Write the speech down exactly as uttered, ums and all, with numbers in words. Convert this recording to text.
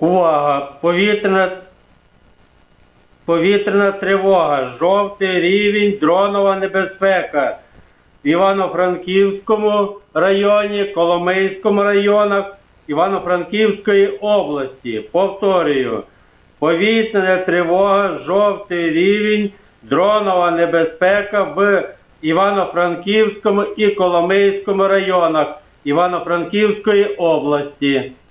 Увага! Повітряна, повітряна тривога. Жовтий рівень, дронова небезпека. В Івано-Франківському районі, Коломийському районах, Івано-Франківської області. Повторюю. Повітряна тривога, жовтий рівень, дронова небезпека в Івано-Франківському і Коломийському районах Івано-Франківської області.